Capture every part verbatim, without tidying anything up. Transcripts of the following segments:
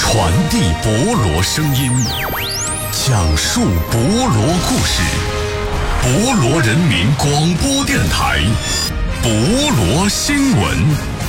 传递博罗声音，讲述博罗故事。博罗人民广播电台，博罗新闻。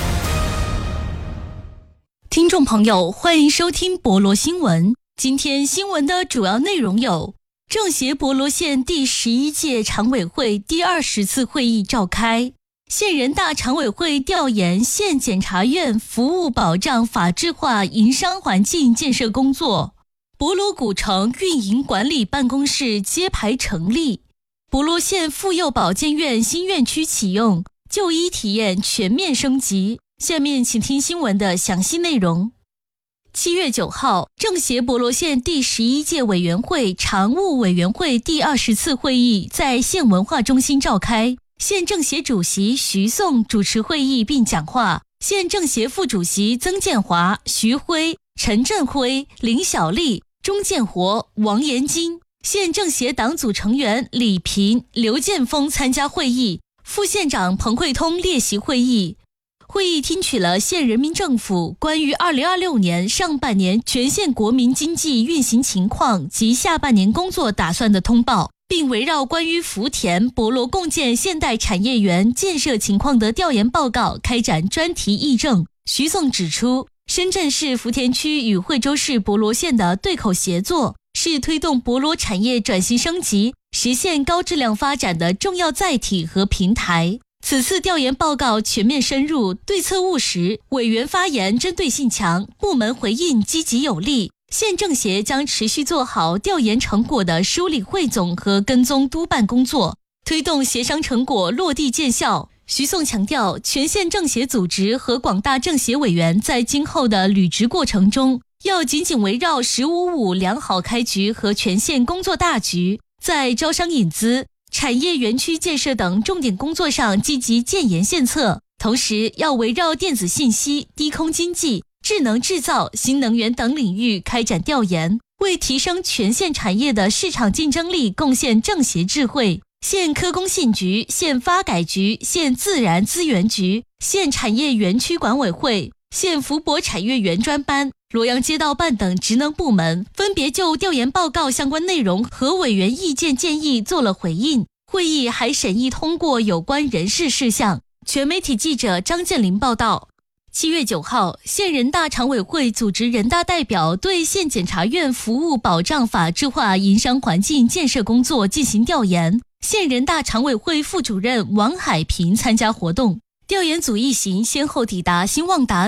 听众朋友，欢迎收听博罗新闻。今天新闻的主要内容有：政协博罗县第十一届常委会第二十次会议召开；县人大常委会调研县检察院服务保障法治化营商环境建设工作；博罗古城运营管理办公室揭牌成立；博罗县妇幼保健院新院区启用，就医体验全面升级。下面请听新闻的详细内容。七月九号，政协博罗县第十一届委员会常务委员会第二十次会议在县文化中心召开，县政协主席徐颂主持会议并讲话，县政协副主席曾建华、徐辉、陈振辉、林小丽、钟建活、王延金，县政协党组成员李平、刘建峰参加会议，副县长彭慧通列席会议。会议听取了县人民政府关于二零二六年上半年全县国民经济运行情况及下半年工作打算的通报，并围绕关于福田、博罗共建现代产业园建设情况的调研报告开展专题议政。徐颂指出，深圳市福田区与惠州市博罗县的对口协作，是推动博罗产业转型升级、实现高质量发展的重要载体和平台。此次调研报告全面深入，对策务实，委员发言针对性强，部门回应积极有力。县政协将持续做好调研成果的梳理汇总和跟踪督办工作，推动协商成果落地见效。徐颂强调，全县政协组织和广大政协委员在今后的履职过程中，要紧紧围绕十五五良好开局和全县工作大局，在招商引资、产业园区建设等重点工作上积极建言献策，同时要围绕电子信息、低空经济、智能制造、新能源等领域开展调研，为提升全县产业的市场竞争力贡献政协智慧。县科工信局、县发改局、县自然资源局、县产业园区管委会、县福博产业园专班、罗阳街道办等职能部门分别就调研报告相关内容和委员意见建议做了回应。会议还审议通过有关人事事项。全媒体记者张建林报道。七月九号，县人大常委会组织人大代表对县检察院服务保障法治化营商环境建设工作进行调研，县人大常委会副主任王海平参加活动。调研组一行先后抵达新旺达